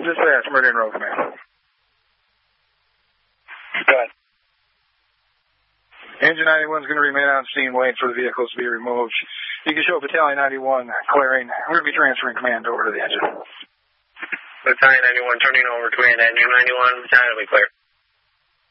dispatch, Meridian Road Command. Go ahead. Engine 91 is going to remain on scene waiting for the vehicles to be removed. You can show Battalion 91 clearing. I'm going to be transferring command over to the engine. Battalion 91 turning over command. Engine 91, Battalion will be clear.